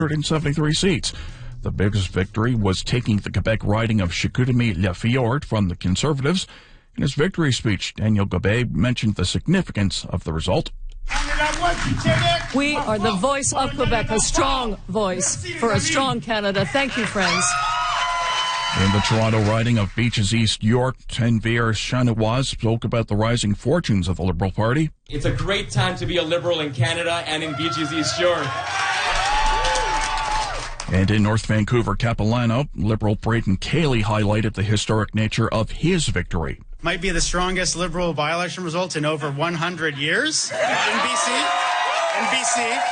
173 seats. The biggest victory was taking the Quebec riding of Chicoutimi-Le Fjord from the Conservatives. In his victory speech, Daniel Gabay mentioned the significance of the result. We are the voice of Quebec, a strong voice for a strong Canada. Thank you, friends. In the Toronto riding of Beaches East York, Tenvier Chanoise spoke about the rising fortunes of the Liberal Party. It's a great time to be a Liberal in Canada and in Beaches East York. And in North Vancouver, Capilano, Liberal Braden Cayley highlighted the historic nature of his victory. Might be the strongest Liberal by-election result in over 100 years in BC.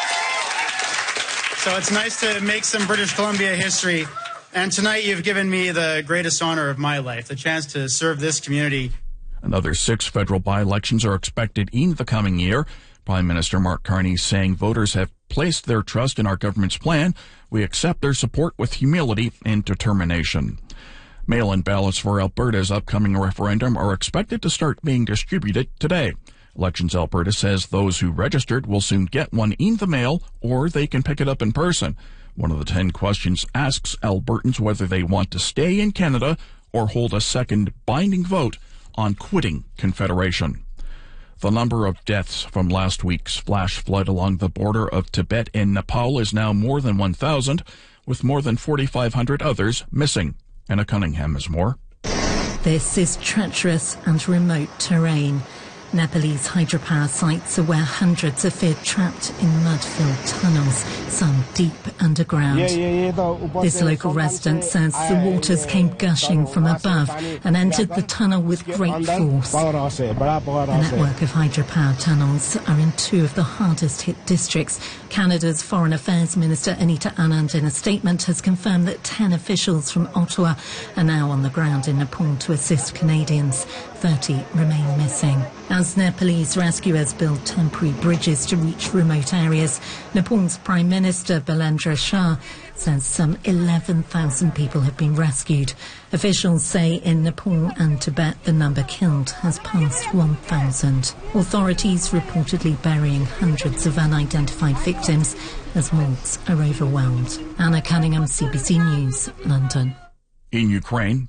So it's nice to make some British Columbia history. And tonight you've given me the greatest honor of my life, the chance to serve this community. Another 6 federal by-elections are expected in the coming year. Prime Minister Mark Carney saying voters have placed their trust in our government's plan. We accept their support with humility and determination. Mail-in ballots for Alberta's upcoming referendum are expected to start being distributed today. Elections Alberta says those who registered will soon get one in the mail, or they can pick it up in person. One of the 10 questions asks Albertans whether they want to stay in Canada or hold a second binding vote on quitting Confederation. The number of deaths from last week's flash flood along the border of Tibet and Nepal is now more than 1,000, with more than 4,500 others missing. Anna Cunningham has more. This is treacherous and remote terrain. Nepalese hydropower sites are where hundreds are feared trapped in mud-filled tunnels, some deep underground. This local resident says the waters came gushing from above and entered the tunnel with great force. A network of hydropower tunnels are in 2 of the hardest-hit districts. Canada's Foreign Affairs Minister Anita Anand, in a statement, has confirmed that 10 officials from Ottawa are now on the ground in Nepal to assist Canadians. 30 remain missing. As Nepalese rescuers build temporary bridges to reach remote areas, Nepal's Prime Minister Bilendra Shah says some 11,000 people have been rescued. Officials say in Nepal and Tibet the number killed has passed 1,000. Authorities reportedly burying hundreds of unidentified victims as morgues are overwhelmed. Anna Cunningham, CBC News, London. In Ukraine,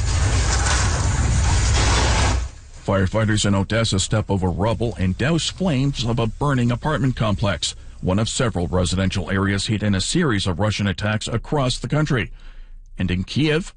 firefighters in Odessa step over rubble and douse flames of a burning apartment complex, one of several residential areas hit in a series of Russian attacks across the country. And in Kiev,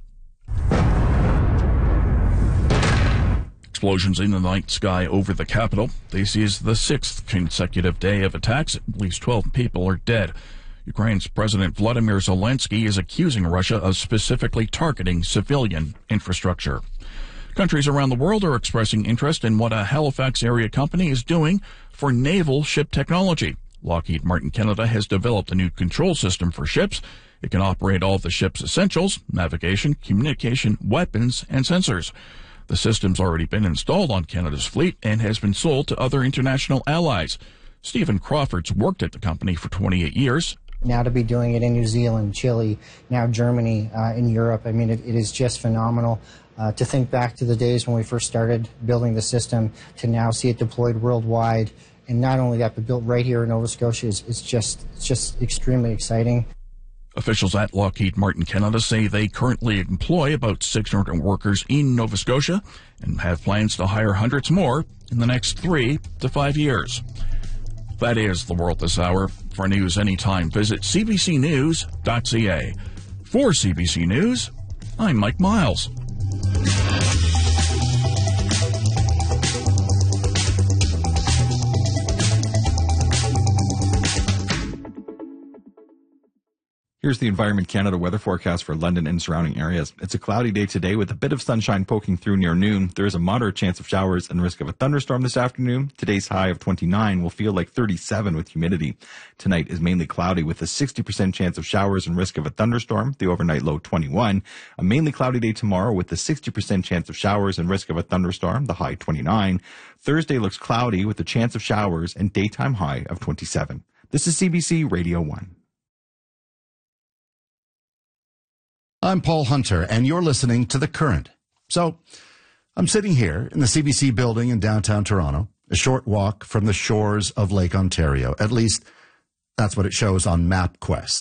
explosions in the night sky over the capital. This is the 6th consecutive day of attacks. At least 12 people are dead. Ukraine's President Vladimir Zelensky is accusing Russia of specifically targeting civilian infrastructure. Countries around the world are expressing interest in what a Halifax area company is doing for naval ship technology. Lockheed Martin Canada has developed a new control system for ships. It can operate all of the ship's essentials: navigation, communication, weapons, and sensors. The system's already been installed on Canada's fleet and has been sold to other international allies. Stephen Crawford's worked at the company for 28 years. Now to be doing it in New Zealand, Chile, now Germany, in Europe, I mean, it is just phenomenal. To think back to the days when we first started building the system, to now see it deployed worldwide, and not only that, but built right here in Nova Scotia, it's just extremely exciting. Officials at Lockheed Martin Canada say they currently employ about 600 workers in Nova Scotia and have plans to hire hundreds more in the next 3 to 5 years. That is the world this hour. For news anytime, visit cbcnews.ca. For CBC News, I'm Mike Miles. Here's the Environment Canada weather forecast for London and surrounding areas. It's a cloudy day today with a bit of sunshine poking through near noon. There is a moderate chance of showers and risk of a thunderstorm this afternoon. Today's high of 29 will feel like 37 with humidity. Tonight is mainly cloudy with a 60% chance of showers and risk of a thunderstorm. The overnight low 21. A mainly cloudy day tomorrow with a 60% chance of showers and risk of a thunderstorm. The high 29. Thursday looks cloudy with a chance of showers and daytime high of 27. This is CBC Radio 1. I'm Paul Hunter, and you're listening to The Current. So, I'm sitting here in the CBC building in downtown Toronto, a short walk from the shores of Lake Ontario. At least, That's what it shows on MapQuest.